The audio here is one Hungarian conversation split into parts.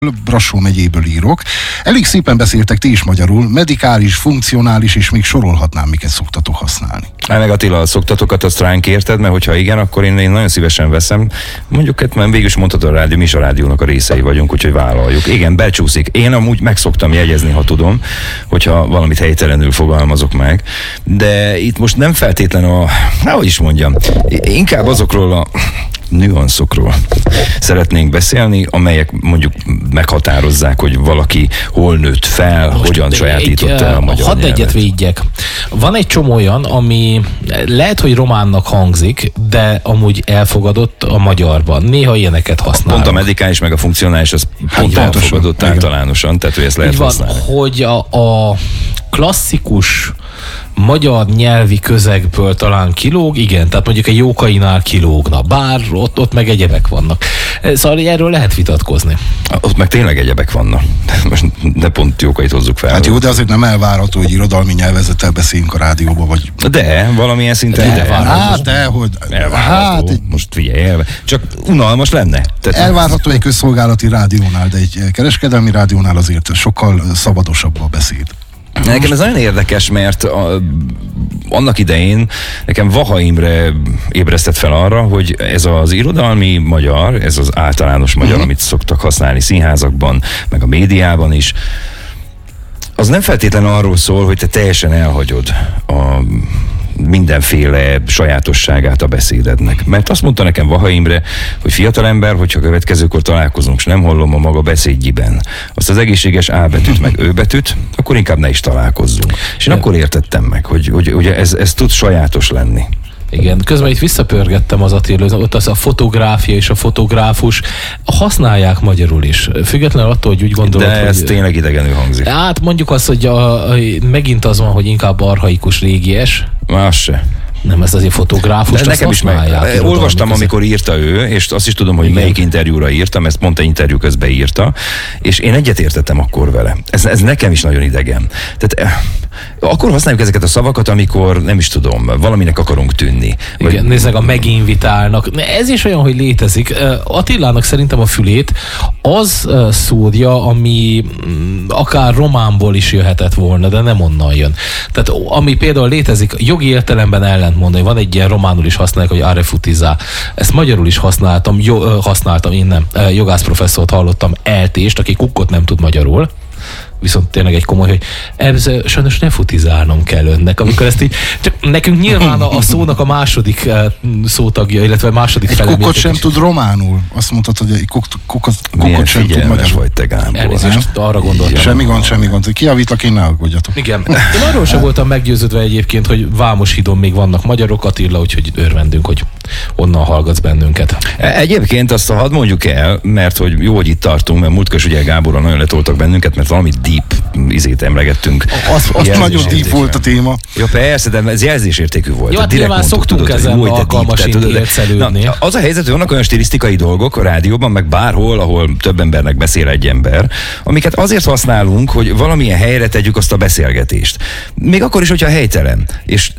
Brassó megyéből írok. Elég szépen beszéltek ti is magyarul, medikális, funkcionális, és még sorolhatnám, miket szoktatok használni. Meg Attila, a szoktatokat azt ránk érted, mert hogyha igen, akkor én nagyon szívesen veszem. Mondjuk, mert végül is mondhatod a rádió, mi is a rádiónak a részei vagyunk, úgyhogy vállaljuk. Igen, becsúszik. Én amúgy meg szoktam jegyezni, ha tudom, hogyha valamit helytelenül fogalmazok meg. De itt most nem feltétlen hogy is mondjam, inkább azokról a nüanszokról szeretnénk beszélni, amelyek mondjuk meghatározzák, hogy valaki hol nőtt fel, most hogyan sajátította el a magyar hadd nyelvet. egyet védjek. Van egy csomó olyan, ami lehet, hogy románnak hangzik, de amúgy elfogadott a magyarban. Néha ilyeneket használunk. Pont a medikális meg a funkcionális, az pont elfogadott általánosan, tehát hogy ezt lehet használni. Hogy a klasszikus magyar nyelvi közegből talán kilóg, igen, tehát mondjuk egy Jókainál kilógna, bár ott meg egyebek vannak. Szóval erről lehet vitatkozni. Ott meg tényleg egyebek vannak. Most ne pont Jókait hozzuk fel. Hát jó, de azért nem elvárható, hogy irodalmi nyelvezettel beszéljünk a rádióba, vagy... De, valamilyen szinten ide várható. Most figyelj, csak unalmas lenne. Elvárható egy közszolgálati rádiónál, de egy kereskedelmi rádiónál azért sokkal szabadosabb a beszéd. Nekem ez nagyon érdekes, mert annak idején nekem Vaha Imre ébresztett fel arra, hogy ez az irodalmi magyar, ez az általános magyar, amit szoktak használni színházakban, meg a médiában is, az nem feltétlenül arról szól, hogy te teljesen elhagyod mindenféle sajátosságát a beszédednek. Mert azt mondta nekem Vaha Imre, hogy fiatalember, hogyha következőkor találkozunk, és nem hallom a maga beszédjében azt az egészséges A betűt, meg Ö betűt, akkor inkább ne is találkozzunk. És én akkor értettem meg, hogy ez tud sajátos lenni. Igen, közben itt visszapörgettem az Attila, ott az a fotográfia és a fotográfus használják magyarul is. Függetlenül attól, hogy úgy gondolod, de ez tényleg idegenül hangzik. Hát mondjuk azt, hogy megint az van, hogy inkább archaikus, régies. Más se. Nem, ez azért fotográfust, nekem is olvastam, amikor írta ő, és azt is tudom, hogy igen, melyik interjúra írtam, ezt mondta, interjú közben írta, és én egyetértettem akkor vele. Ez nekem is nagyon idegen. Tehát akkor használjuk ezeket a szavakat, amikor nem is tudom, valaminek akarunk tűnni. Igen, nézzek, a meginvitálnak. Ez is olyan, hogy létezik. Attilának szerintem a fülét az szúrja, ami akár románból is jöhetett volna, de nem onnan jön. Tehát ami például létezik, jogi értelemben ellentmondani, van egy ilyen románul is használják, hogy arefutizá. Ezt magyarul is használtam, én nem. Jogászprofesszort hallottam, eltést, aki kukkot nem tud magyarul. Viszont tényleg egy komoly, hogy sajnos ne futizálnom kell önnek, amikor ezt így, csak nekünk nyilván a szónak a második szótagja, illetve a második fele. Egy kukkot sem tud románul. Azt mondtad, hogy egy kukkot sem tud magyarul. Vagy te, Gábor. Elnézést, arra gondoltam. Semmi gond. Kijavítlak, én ne aggódjatok. Igen. Én arról sem voltam meggyőződve egyébként, hogy Vámoshídon még vannak magyarok, Attila, úgyhogy örvendünk, hogy onnan hallgatsz bennünket. Egyébként azt hadd mondjuk el, mert hogy jó, hogy itt tartunk, mert múltkor ugye Gáborral nagyon letoltak bennünket, mert valami deep izét emlegettünk. Az nagyon deep volt a téma. Ja persze, de ez jelzésértékű volt. Ja, hát nyilván szoktunk ezen alkalmasint értszelődni. Az a helyzet, hogy vannak olyan stilisztikai dolgok a rádióban, meg bárhol, ahol több embernek beszél egy ember, amiket azért használunk, hogy valamilyen helyre tegyük azt a beszélgetést. Még akkor is, hogyha helytelen. És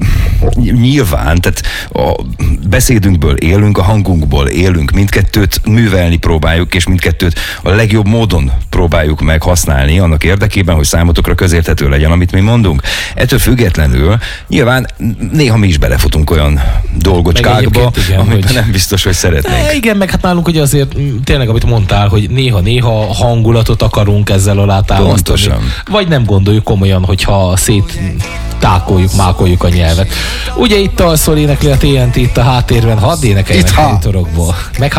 nyilván, tehát a beszédünkből élünk, a hangunkból élünk, mindkettőt művelni próbáljuk, és mindkettőt a legjobb módon próbáljuk meg használni annak érdekében, hogy számotokra közérthető legyen, amit mi mondunk. Ettől függetlenül nyilván néha mi is belefutunk olyan dolgocskákba, amiben nem biztos, hogy szeretnénk. Igen, meg hát nálunk ugye azért tényleg, amit mondtál, hogy néha hangulatot akarunk ezzel alátámasztani. Pontosan. Vagy nem gondoljuk komolyan, hogyha mákoljuk a nyelvet. Ugye itt alszol énekli a TNT itt a háttérben, hadd énekeljenek a torokból.